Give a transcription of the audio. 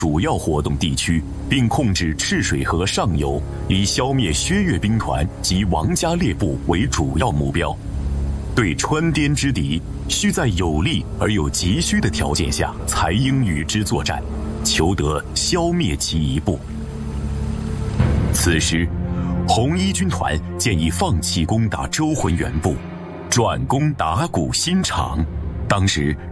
主要活动地区，并控制赤水河上游，以消灭薛越兵团及王家列部为主要目标。对川滇之敌，需在有利而又急需的条件下，才应与之作战，求得消灭其一部。此时，红一军团建议放弃攻打周浑元部，转攻打鼓新场。当时